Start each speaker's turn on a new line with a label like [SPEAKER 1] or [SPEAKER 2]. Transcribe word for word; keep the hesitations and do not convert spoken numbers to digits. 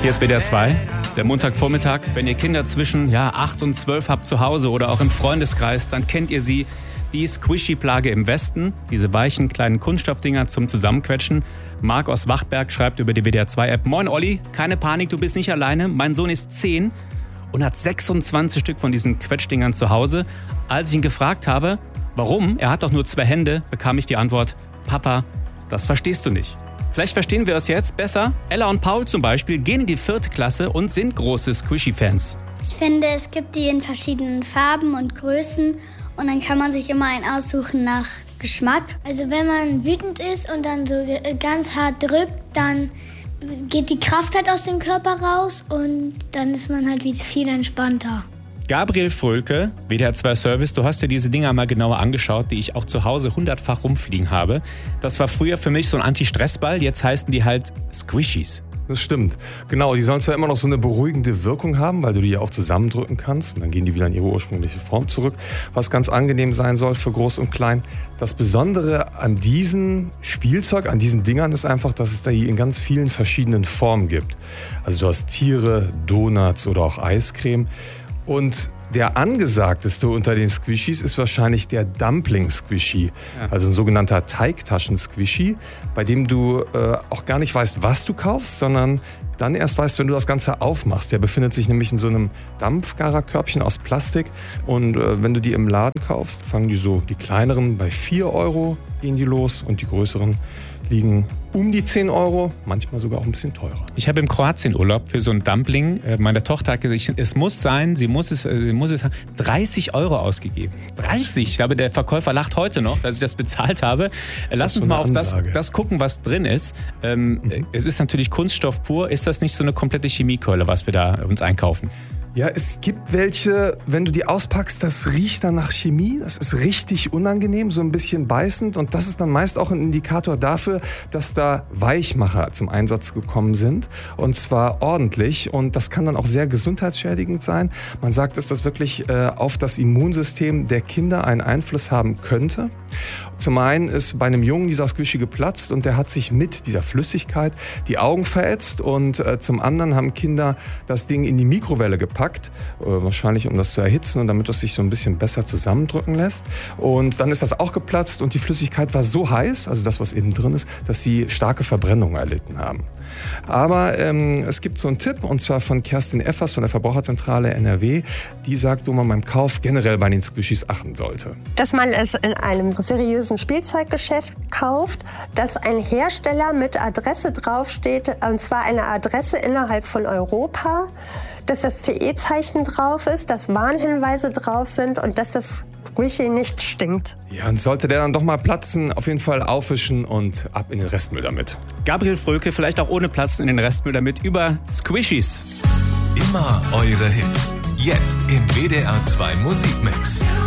[SPEAKER 1] Hier ist W D R zwei, der Montagvormittag. Wenn ihr Kinder zwischen ja, acht und zwölf habt zu Hause oder auch im Freundeskreis, dann kennt ihr sie. Die Squishy-Plage im Westen, diese weichen kleinen Kunststoffdinger zum Zusammenquetschen. Marc aus Wachberg schreibt über die W D R zwei App: Moin Olli, keine Panik, du bist nicht alleine. Mein Sohn ist zehn und hat sechsundzwanzig Stück von diesen Quetschdingern zu Hause. Als ich ihn gefragt habe, warum, er hat doch nur zwei Hände, bekam ich die Antwort: Papa, das verstehst du nicht. Vielleicht verstehen wir es jetzt besser. Ella und Paul zum Beispiel gehen in die vierte Klasse und sind große Squishy-Fans.
[SPEAKER 2] Ich finde, es gibt die in verschiedenen Farben und Größen und dann kann man sich immer einen aussuchen nach Geschmack. Also wenn man wütend ist und dann so ganz hart drückt, dann geht die Kraft halt aus dem Körper raus und dann ist man halt viel entspannter.
[SPEAKER 1] Gabriel Frölke, W D R zwei Service, du hast dir diese Dinger mal genauer angeschaut, die ich auch zu Hause hundertfach rumfliegen habe. Das war früher für mich so ein Anti-Stress-Ball, jetzt heißen die halt Squishies.
[SPEAKER 3] Das stimmt. Genau, die sollen zwar immer noch so eine beruhigende Wirkung haben, weil du die ja auch zusammendrücken kannst und dann gehen die wieder in ihre ursprüngliche Form zurück, was ganz angenehm sein soll für Groß und Klein. Das Besondere an diesem Spielzeug, an diesen Dingern ist einfach, dass es da hier in ganz vielen verschiedenen Formen gibt. Also du hast Tiere, Donuts oder auch Eiscreme. Und der angesagteste unter den Squishies ist wahrscheinlich der Dumpling-Squishy, ja. Also ein sogenannter Teigtaschen-Squishy, bei dem du äh, auch gar nicht weißt, was du kaufst, sondern dann erst weißt, wenn du das Ganze aufmachst. Der befindet sich nämlich in so einem Dampfgarerkörbchen aus Plastik und äh, wenn du die im Laden kaufst, fangen die so, die kleineren bei vier Euro gehen die los und die größeren liegen um die zehn Euro, manchmal sogar auch ein bisschen teurer.
[SPEAKER 1] Ich habe im Kroatien-Urlaub für so ein Dumpling, äh, meine Tochter hat gesagt, es muss sein, sie muss es, äh, sie muss es haben, dreißig Euro ausgegeben. dreißig! Ich glaube, der Verkäufer lacht heute noch, dass ich das bezahlt habe. Äh, lass uns mal auf das, das gucken, was drin ist. Ähm, mhm. Es ist natürlich Kunststoff pur. Ist das nicht so eine komplette Chemiekeule, was wir da uns einkaufen?
[SPEAKER 3] Ja, es gibt welche, wenn du die auspackst, das riecht dann nach Chemie. Das ist richtig unangenehm, so ein bisschen beißend. Und das ist dann meist auch ein Indikator dafür, dass da Weichmacher zum Einsatz gekommen sind. Und zwar ordentlich. Und das kann dann auch sehr gesundheitsschädigend sein. Man sagt, dass das wirklich äh, auf das Immunsystem der Kinder einen Einfluss haben könnte. Zum einen ist bei einem Jungen dieser Squishy geplatzt und der hat sich mit dieser Flüssigkeit die Augen verätzt. Und äh, zum anderen haben Kinder das Ding in die Mikrowelle gepackt. Wahrscheinlich, um das zu erhitzen und damit es sich so ein bisschen besser zusammendrücken lässt. Und dann ist das auch geplatzt und die Flüssigkeit war so heiß, also das, was innen drin ist, dass sie starke Verbrennungen erlitten haben. Aber ähm, es gibt so einen Tipp, und zwar von Kerstin Effers von der Verbraucherzentrale N R W. Die sagt, wo man beim Kauf generell bei den Squishies achten sollte.
[SPEAKER 4] Dass man es in einem seriösen Spielzeuggeschäft kauft, dass ein Hersteller mit Adresse draufsteht, und zwar eine Adresse innerhalb von Europa, dass das C E-Zeichen drauf ist, dass Warnhinweise drauf sind und dass das Squishy nicht stinkt.
[SPEAKER 3] Ja, und sollte der dann doch mal platzen, auf jeden Fall aufwischen und ab in den Restmüll damit.
[SPEAKER 1] Gabriel Frölke, vielleicht auch ohne Platzen in den Restmüll damit, über Squishies.
[SPEAKER 5] Immer eure Hits. Jetzt im W D R zwei Musikmix.